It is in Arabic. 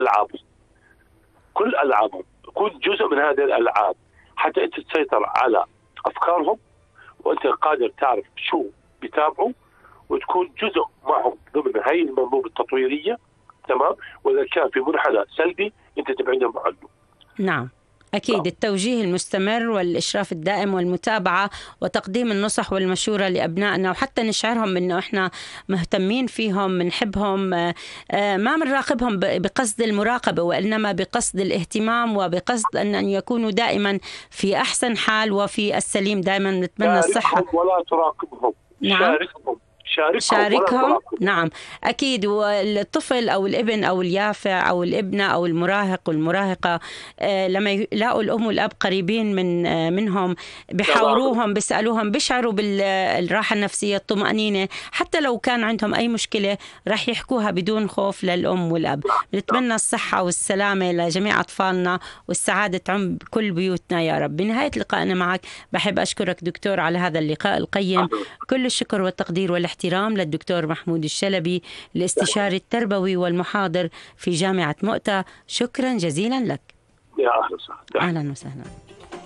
ألعابهم، كل ألعابهم، كن جزء من هذه الألعاب حتى أنت تسيطر على أفكارهم، وأنت قادر تعرف شو بيتابعوا، وتكون جزء معهم ضمن هاي المنظومة التطويرية. تمام. وإذا كان في منحنى سلبي أنت تبعدهم عنه. نعم أكيد. التوجيه المستمر والإشراف الدائم والمتابعة وتقديم النصح والمشورة لأبنائنا، وحتى نشعرهم أنه إحنا مهتمين فيهم، بنحبهم، ما بنراقبهم بقصد المراقبة، وإنما بقصد الاهتمام وبقصد أن يكونوا دائما في أحسن حال وفي السليم. دائما نتمنى الصحة. ولا تراقبهم. نعم. شاركهم. نعم أكيد. والطفل أو الابن أو اليافع أو الابنة أو المراهق والمراهقة لما يلاقوا الأم والأب قريبين منهم، بيحاوروهم، بيسألوهم، بيشعروا بالراحة النفسية، الطمأنينة. حتى لو كان عندهم أي مشكلة رح يحكوها بدون خوف للأم والأب. نتمنى الصحة والسلامة لجميع أطفالنا والسعادة تعم بكل بيوتنا يا رب. بنهاية لقائنا معك بحب أشكرك دكتور على هذا اللقاء القيم. كل الشكر والتقدير والاحترام للدكتور محمود الشلبي، الاستشاري التربوي والمحاضر في جامعة مؤتة. شكرا جزيلا لك. يا أهلا وسهلا. أهلا وسهلا.